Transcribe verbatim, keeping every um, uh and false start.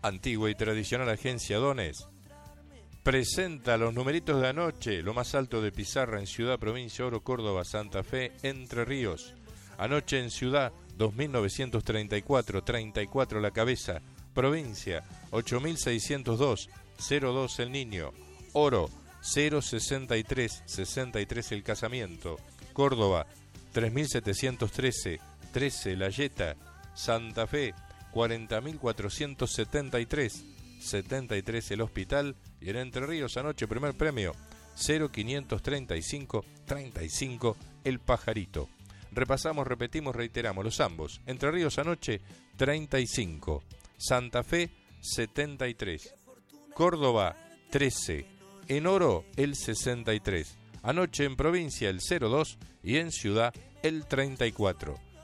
Antigua y tradicional agencia Dones presenta los numeritos de anoche, lo más alto de pizarra en Ciudad, Provincia, Oro, Córdoba, Santa Fe, Entre Ríos. Anoche en Ciudad, dos mil novecientos treinta y cuatro, treinta y cuatro la cabeza. Provincia, ocho mil seiscientos dos, cero dos el niño. Oro, cero sesenta y tres, sesenta y tres el casamiento. Córdoba, tres mil setecientos trece, trece la yeta. Santa Fe, cuarenta mil cuatrocientos setenta y tres, setenta y tres el hospital. Y en Entre Ríos anoche primer premio, cero quinientos treinta y cinco, treinta y cinco el pajarito. Repasamos, repetimos, reiteramos los ambos. Entre Ríos anoche treinta y cinco, Santa Fe setenta y tres, Córdoba trece, en Oro el sesenta y tres, anoche en provincia el cero dos y en ciudad el treinta y cuatro.